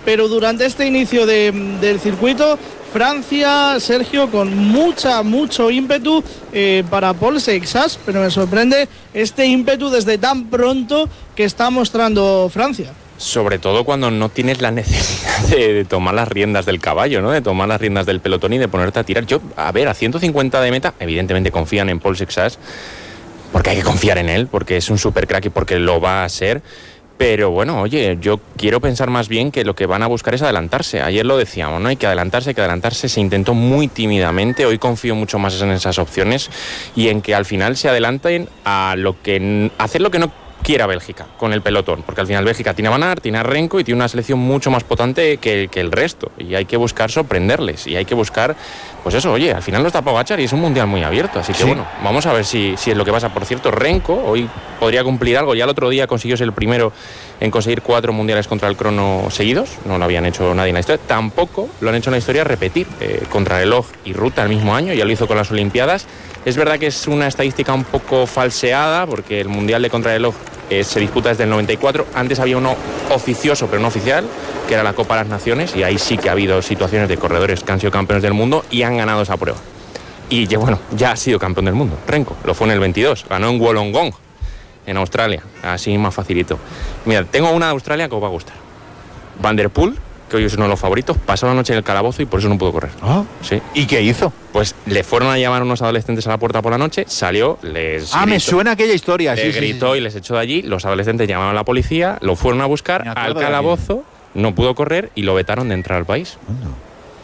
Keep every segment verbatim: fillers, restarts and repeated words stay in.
pero durante este inicio de, del circuito, Francia, Sergio, con mucha, mucho ímpetu eh, para Paul Seixas, pero me sorprende este ímpetu desde tan pronto que está mostrando Francia. Sobre todo cuando no tienes la necesidad de, de tomar las riendas del caballo, ¿no? De tomar las riendas del pelotón y de ponerte a tirar. Yo, a ver, a ciento cincuenta de meta, evidentemente confían en Paul Seixas, porque hay que confiar en él, porque es un super crack y porque lo va a ser. Pero bueno, oye, yo quiero pensar más bien que lo que van a buscar es adelantarse. Ayer lo decíamos, ¿no? Hay que adelantarse, hay que adelantarse. Se intentó muy tímidamente. Hoy confío mucho más en esas opciones y en que al final se adelanten a lo que hacer lo que no quiera Bélgica con el pelotón, porque al final Bélgica tiene a Van Aert, tiene a Renko y tiene una selección mucho más potente que, que el resto, y hay que buscar sorprenderles, y hay que buscar, pues eso, oye, al final lo está Pogačar y es un mundial muy abierto, así que sí. Bueno, vamos a ver si, si es lo que pasa. Por cierto, Renko hoy podría cumplir algo, ya el otro día consiguió ser el primero en conseguir cuatro mundiales contra el crono seguidos, no lo habían hecho nadie en la historia, tampoco lo han hecho en la historia repetir, eh, contrarreloj y ruta el mismo año, ya lo hizo con las Olimpiadas. Es verdad que es una estadística un poco falseada, porque el mundial de contrarreloj eh, se disputa desde el noventa y cuatro, antes había uno oficioso pero no oficial, que era la Copa de las Naciones, y ahí sí que ha habido situaciones de corredores que han sido campeones del mundo y han ganado esa prueba. Y ya, bueno, ya ha sido campeón del mundo, Renko, lo fue en el veintidós, ganó en Wollongong, en Australia, así más facilito. Mira, tengo una de Australia que os va a gustar. Van der Poel, que hoy es uno de los favoritos, pasó la noche en el calabozo y por eso no pudo correr. ¿Ah? Sí. ¿Y qué hizo? Pues le fueron a llamar unos adolescentes a la puerta por la noche, salió, les Ah, gritó, me suena aquella historia. les sí, gritó sí, sí. y les echó de allí, los adolescentes llamaron a la policía, lo fueron a buscar al calabozo, no pudo correr y lo vetaron de entrar al país. Bueno.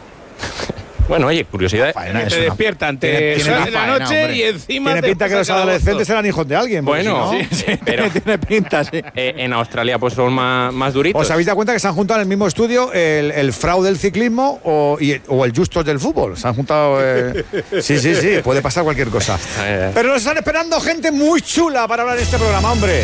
Bueno, oye, curiosidad. Faena, te despiertan, te tiene, suena tiene la faena, noche hombre. y encima tiene te pinta que los adolescentes eran hijos de alguien. Bueno, si no, sí, sí, pero tiene pinta, sí. eh, en Australia pues son más, más duritos. ¿Os habéis dado cuenta que se han juntado en el mismo estudio el, el fraude del ciclismo o, y, o el justos del fútbol? Se han juntado. Eh... Sí, sí, sí, puede pasar cualquier cosa. Eh. Pero nos están esperando gente muy chula para hablar de este programa, hombre.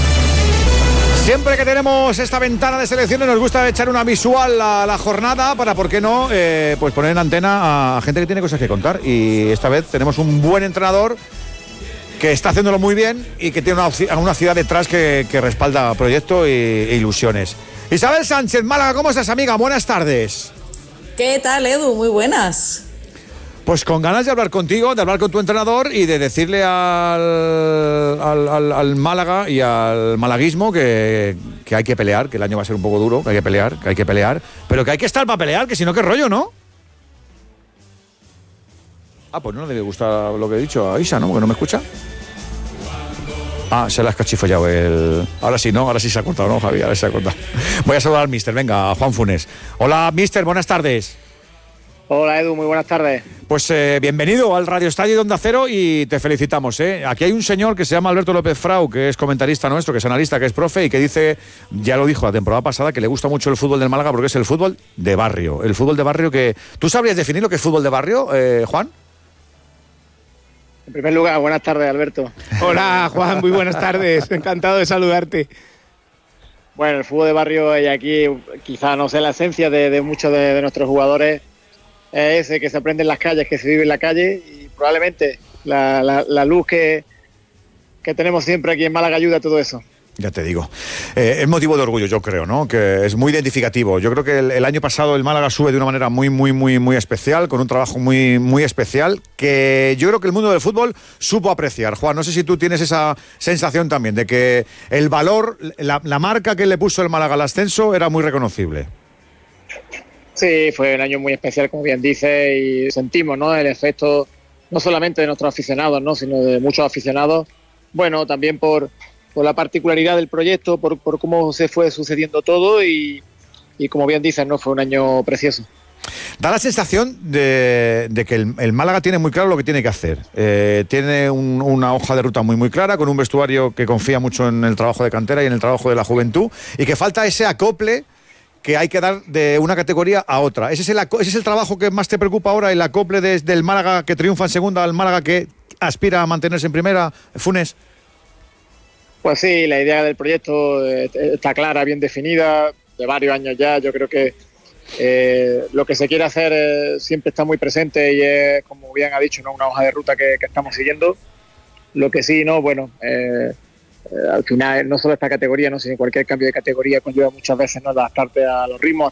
Siempre que tenemos esta ventana de selecciones nos gusta echar una visual a la jornada para, ¿por qué no?, eh, pues poner en antena a gente que tiene cosas que contar. Y esta vez tenemos un buen entrenador que está haciéndolo muy bien y que tiene una, una ciudad detrás que, que respalda proyecto y, e ilusiones. Isabel Sánchez, Málaga, ¿cómo estás, amiga? Buenas tardes. ¿Qué tal, Edu? Muy buenas. Pues con ganas de hablar contigo, de hablar con tu entrenador y de decirle al, al, al, al Málaga y al malaguismo que, que hay que pelear, que el año va a ser un poco duro, que hay que pelear, que hay que pelear, pero que hay que estar para pelear, que si no, qué rollo, ¿no? Ah, pues no le debe gustar lo que he dicho a Isa, ¿no? Porque no me escucha. Ah, se la has cachifollado el... Ahora sí, ¿no? Ahora sí se ha cortado, ¿no, Javi? Ahora sí se ha cortado. Voy a saludar al míster, venga, a Juan Funes. Hola, míster, buenas tardes. Hola, Edu, muy buenas tardes. Pues eh, bienvenido al Radio Estadio de Onda Cero y te felicitamos, ¿eh? Aquí hay un señor que se llama Alberto López Frau, que es comentarista nuestro, que es analista, que es profe y que dice, ya lo dijo la temporada pasada, que le gusta mucho el fútbol del Málaga porque es el fútbol de barrio. El fútbol de barrio que... ¿Tú sabrías definir lo que es fútbol de barrio, eh, Juan? En primer lugar, buenas tardes, Alberto. Hola, Juan, muy buenas tardes. Encantado de saludarte. Bueno, el fútbol de barrio, y aquí quizá no sé la esencia de, de muchos de, de nuestros jugadores, es ese que se aprende en las calles, que se vive en la calle, y probablemente la, la, la luz que, que tenemos siempre aquí en Málaga ayuda a todo eso. Ya te digo. Eh, es motivo de orgullo, yo creo, ¿no? Que es muy identificativo. Yo creo que el, el año pasado el Málaga sube de una manera muy, muy, muy, muy especial, con un trabajo muy, muy especial, que yo creo que el mundo del fútbol supo apreciar. Juan, no sé si tú tienes esa sensación también, de que el valor, la, la marca que le puso el Málaga al ascenso era muy reconocible. Sí, fue un año muy especial, como bien dice, y sentimos, ¿no?, el efecto no solamente de nuestros aficionados, ¿no?, sino de muchos aficionados. Bueno, también por, por la particularidad del proyecto, por, por cómo se fue sucediendo todo y, y como bien dices, ¿no?, fue un año precioso. Da la sensación de, de que el, el Málaga tiene muy claro lo que tiene que hacer. Eh, tiene un, una hoja de ruta muy muy clara, con un vestuario que confía mucho en el trabajo de cantera y en el trabajo de la juventud, y que falta ese acople que hay que dar de una categoría a otra. ¿Ese es el, ese es el trabajo que más te preocupa ahora, el acople desde el Málaga que triunfa en segunda al Málaga que aspira a mantenerse en primera, Funes? Pues sí, la idea del proyecto está clara, bien definida, de varios años ya. Yo creo que eh, lo que se quiere hacer eh, siempre está muy presente y es, como bien ha dicho, ¿no?, una hoja de ruta que, que estamos siguiendo. Lo que sí, no, bueno... Eh, Eh, al final no solo esta categoría, no, sino cualquier cambio de categoría conlleva muchas veces, ¿no?, adaptarte a los ritmos,